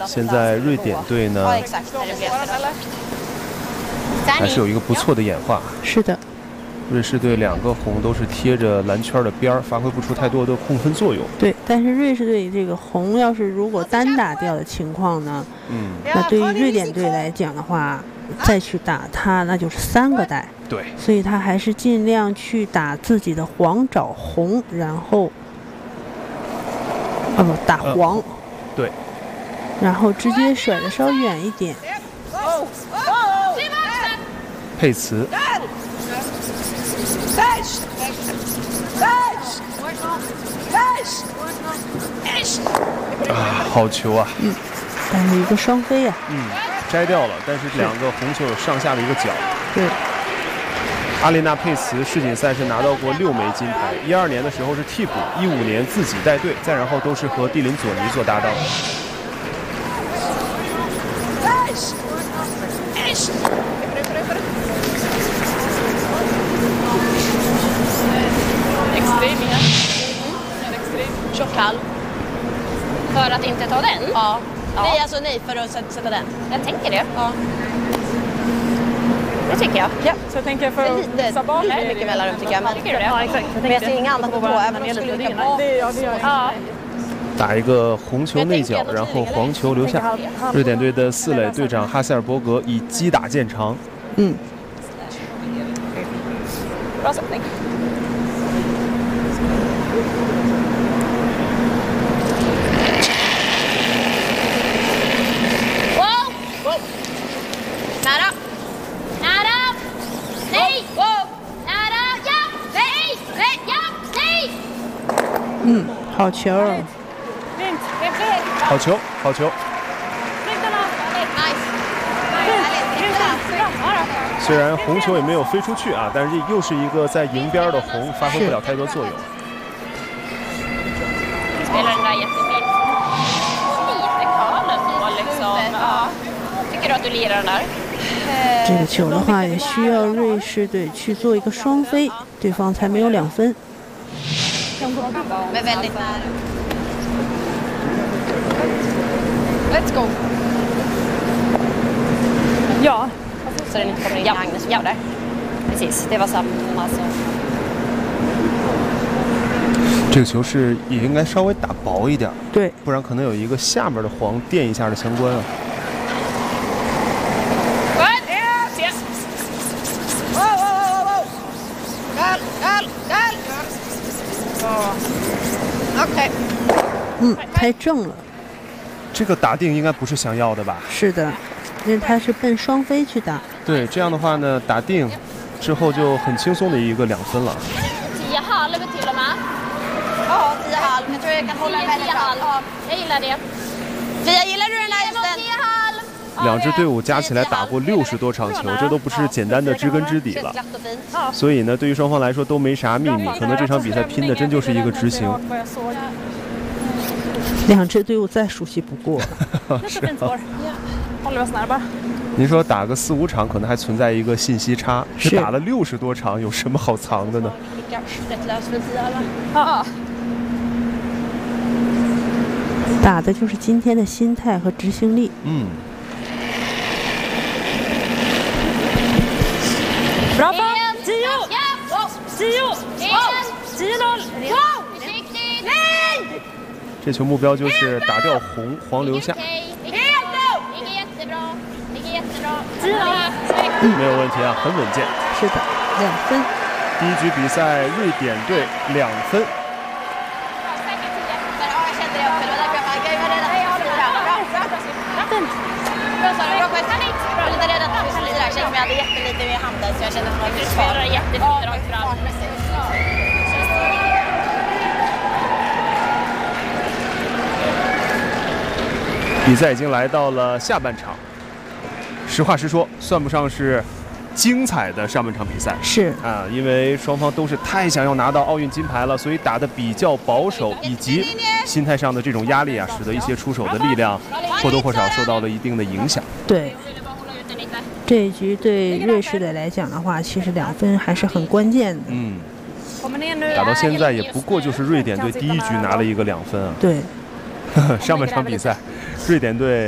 现在瑞典队呢还是有一个不错的演化。 是的， 瑞士队2个红都是贴着篮圈的边儿，发挥不出太多的控分作用。 对，但是瑞士队这个红要是如果单打掉的情况呢，那对于瑞典队来讲的话，再去打它那就是3个带。 对， 所以他还是尽量去打自己的黄找红，然后打黄， 对， 然后直接甩得稍远一点。 佩茨，好球啊！ 但是一个双飞啊。 摘掉了，但是2个红球有上下的一个角。 对。 阿丽娜·佩茨世锦赛是拿到过6枚金牌，12年的时候是替补，15年自己带队，再然后都是和蒂林·佐尼做搭档。 Tjockhall. För att inte ta den? Ja. Nej, alltså nej, för att sätta den. Jag tänker det. Ja. Det tycker jag. Ja, så jag tänker för att Sabal är mycket mellanrum tycker jag. Men, tycker du det? Ja, exakt. Men jag ser inga annat på, även om jag skulle lycka på. Det gör jag. Ja. 打一个红球内角，然后黄球留下。瑞典队的4垒队长哈塞尔伯格以击打见长。 Bra sättning. Wow! Nära! Nära! Nej! Nära! Ja! Nej! Nej! Ja! Nej! 好球！ 好球！好球！虽然红球也没有飞出去啊，但是又是一个在迎边的红，发挥不了太多作用。 这个球的话，也需要瑞士队去做一个双飞，对方才没有2分。 Let's go. Ja. Så den inte kommer in i Agnes. Ja, där. Precis, det var samma som. 这个球是也应该稍微打薄一点， 对， 不然可能有一个下面的黄垫一下的相关啊。 OK。 太正了。 这个打定应该不是想要的吧？ 是的，因为他是奔双飞去打。 对，这样的话呢，打定之后就很轻松的一个2分了。 10,5 till och med. Ja, 10,5. Jag tror jag kan hålla med dig. Ja, jag gillar det. Fia, gillar du den här just den? 2支队伍加起来打过60多场球，这都不是简单的知根知底了。所以呢，对于双方来说都没啥秘密，可能这场比赛拼的真就是一个执行。 2支队伍再熟悉不过。 是您说打个4、5场，可能还存在一个信息差。是打了60多场，有什么好藏的呢？ 打的就是今天的心态和执行力。 Bra fart! 10-0! 这球目标就是打掉红，黄留下。没有问题啊，很稳健。 是的，2分。 第1局比赛，瑞典队2分。比赛已经来到了下半场，实话实说，算不上是精彩的上半场比赛。 是啊，因为双方都是太想要拿到奥运金牌了，所以打得比较保守，以及心态上的这种压力啊，使得一些出手的力量或多或少受到了一定的影响。 对，这一局对瑞士队来讲的话，其实2分还是很关键的。 打到现在也不过就是瑞典队第1局拿了一个2分啊。 对， 上半场比赛，瑞典队